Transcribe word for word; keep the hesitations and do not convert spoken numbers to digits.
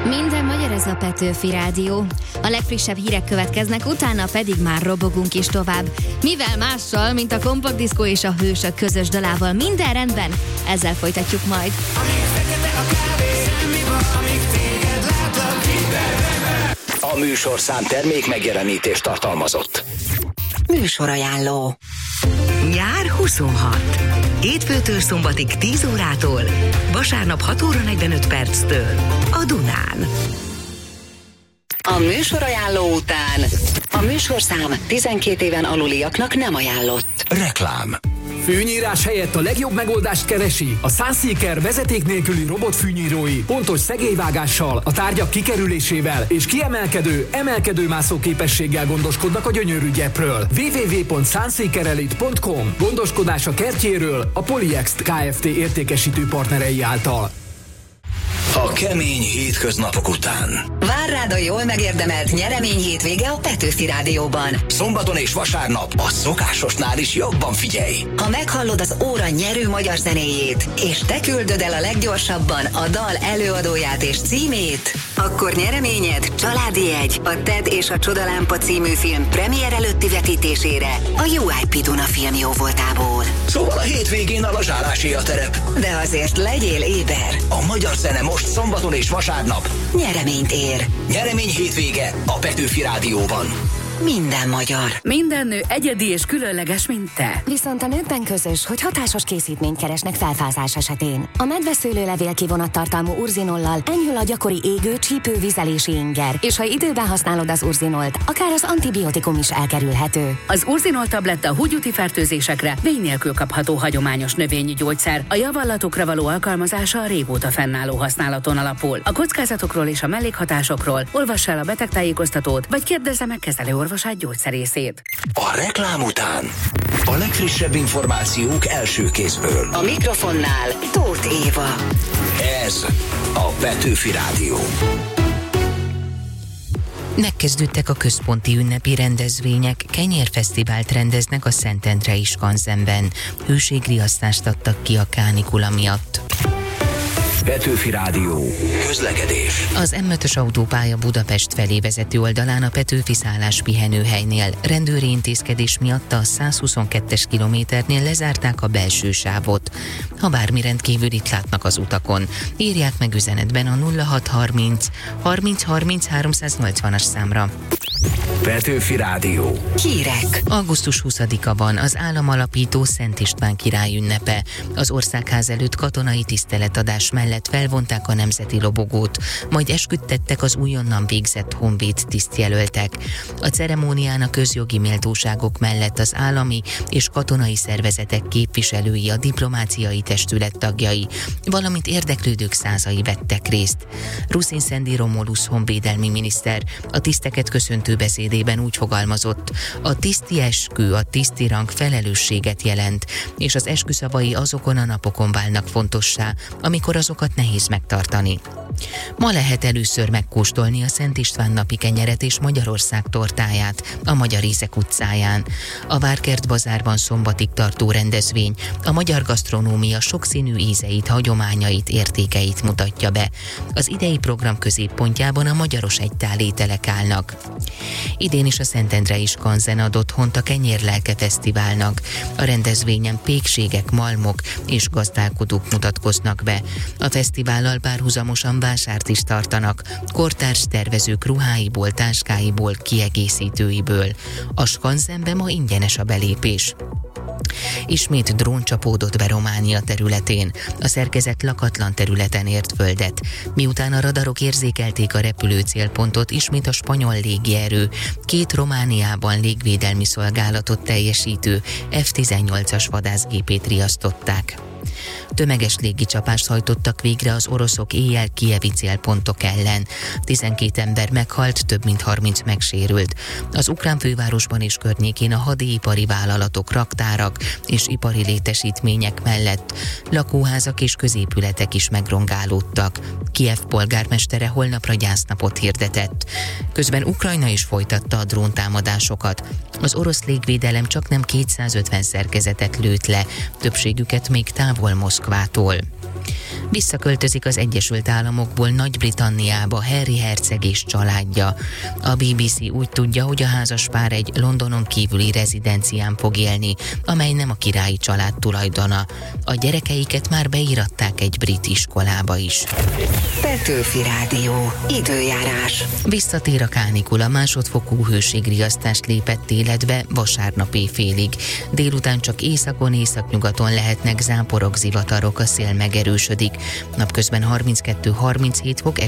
Minden magyar, ez a Petőfi Rádió. A legfrissebb hírek következnek, utána pedig már robogunk is tovább. Mivel mással, mint a Kompakt Diszkó és a Hősök közös dalával. Minden rendben, ezzel folytatjuk majd. A műsorszám termék megjelenítést tartalmazott. Műsorajánló. Nyár huszonhat. Hétfőtől szombatig tíz órától, vasárnap hat óra negyvenöt perctől a Dunán. A műsorajánló után a műsorszám tizenkét éven aluliaknak nem ajánlott. Reklám. Fűnyírás helyett a legjobb megoldást keresi? A Sunseeker vezeték nélküli robotfűnyírói pontos szegélyvágással, a tárgyak kikerülésével és kiemelkedő, emelkedőmászó képességgel gondoskodnak a gyönyörű gyepről. double-u double-u double-u pont sunseeker elite pont com. Gondoskodás a kertjéről a Polyext Kft. Értékesítő partnerei által. A kemény hétköznapok után Vár rád a jól megérdemelt nyeremény hétvége a Petőfi Rádióban. szombaton és vasárnap a szokásosnál is jobban figyelj. Ha meghallod az óra nyerő magyar zenéjét, és te küldöd el a leggyorsabban a dal előadóját és címét, akkor nyereményed családi jegy a Ted és a Csodalámpa című film premier előtti vetítésére a u i pé Duna film jóvoltából. Szóval a hétvégén a lazsálásé a terep. De azért legyél éber. A magyar zene most szombaton és vasárnap Nyereményt ér. nyeremény hétvége a Petőfi Rádióban. Minden magyar. Minden nő egyedi és különleges, mint te. Viszont a nőkben közös, hogy hatásos készítményt keresnek felfázás esetén. A medveszőlőlevél kivonattartalmú urzinollal enyhül a gyakori égő, csípő, vizelési inger, és ha időben használod az urzinolt, akár az antibiotikum is elkerülhető. Az urzinol tabletta húgyúti fertőzésekre vény nélkül kapható hagyományos növényi gyógyszer. A javallatokra való alkalmazása a régóta fennálló használaton alapul. A kockázatokról és a mellékhatásokról olvass el a betegtájékoztatót, vagy kérdezze meg kezelő orvosát, gyógyszerészét. A reklám után a legfrissebb információk első kézből. A mikrofonnál Tóth Éva. Ez a Petőfi Rádió. Megkezdődtek a központi ünnepi rendezvények, kenyérfesztivált rendeznek a Szentendrei skanzenben. Hőségriasztást adtak ki a kánikula miatt. Petőfi Rádió. Közlekedés. Az M ötös autópálya Budapest felé vezető oldalán a Petőfi szállás pihenőhelynél rendőri intézkedés miatt a százhuszonkettes kilométernél lezárták a belső sávot. Ha bármi rendkívülit látnak az utakon, írják meg üzenetben a nulla hat harminc harminc harminc háromszáznyolcvanas számra. Petőfi Rádió. Hírek. augusztus huszadika van, az államalapító Szent István király ünnepe. Az Országház előtt katonai tiszteletadás mellett felvonták a nemzeti lobogót, majd esküdtettek az újonnan végzett honvéd tisztjelöltek. A ceremónián a közjogi méltóságok mellett az állami és katonai szervezetek képviselői, a diplomáciai testület tagjai, valamint érdeklődők százai vettek részt. Ruszin Szendi Romulus honvédelmi miniszter a tiszteket köszöntő beszédében úgy fogalmazott: a tiszti eskü, a tiszti rang felelősséget jelent, és az esküszavai azokon a napokon válnak fontossá, amikor azokat nehéz megtartani. Ma lehet először megkóstolni a Szent István napi kenyeret és Magyarország tortáját a Magyar Ízek utcáján. A Várkert bazárban szombatig tartó rendezvény a magyar gasztronómia sokszínű ízeit, hagyományait, értékeit mutatja be. Az idei program középpontjában a magyaros egytál ételek állnak. Idén is a Szentendrei skanzen ad otthont a Kenyérlelke Fesztiválnak. A rendezvényen pékségek, malmok és gazdálkodók mutatkoznak be. A fesztivállal párhuzamosan vásárt is tartanak, kortárs tervezők ruháiból, táskáiból, kiegészítőiből. A skanzenbe ma ingyenes a belépés. Ismét drón csapódott be Románia területén. A szerkezet lakatlan területen ért földet. Miután a radarok érzékelték a repülő célpontot, ismét a spanyol légierő két Romániában légvédelmi szolgálatot teljesítő F tizennyolcas vadászgépét riasztották. Tömeges légicsapást hajtottak végre az oroszok éjjel kijevi célpontok ellen. tizenkét ember meghalt, több mint harminc megsérült. Az ukrán fővárosban és környékén a hadipari vállalatok, raktárak és ipari létesítmények mellett lakóházak és középületek is megrongálódtak. Kijev polgármestere holnapra gyásznapot hirdetett. Közben Ukrajna is folytatta a dróntámadásokat. Az orosz légvédelem csaknem kétszázötven szerkezetet lőtt le, többségüket még távol Moszkvától. Visszaköltözik az Egyesült Államokból Nagy-Britanniába Harry herceg és családja. A bé bé cé úgy tudja, hogy a házaspár egy Londonon kívüli rezidencián fog élni, amely nem a királyi család tulajdona. A gyerekeiket már beíratták egy brit iskolába is. Petőfi Rádió. Időjárás. Visszatér a kánikula, másodfokú hőségriasztást lépett életbe vasárnap éjfélig. Délután csak északon, északnyugaton lehetnek záporok, zivatarok, a szél megerősödik. Napközben harminckettő harminchét fok,